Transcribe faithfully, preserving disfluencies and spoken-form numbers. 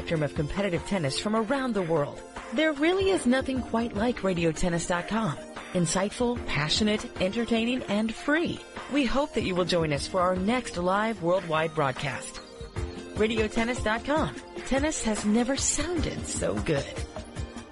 spectrum of competitive tennis from around the world. There really is nothing quite like radio tennis dot com. Insightful, passionate, entertaining, and free. We hope that you will join us for our next live worldwide broadcast. radio tennis dot com. Tennis has never sounded so good.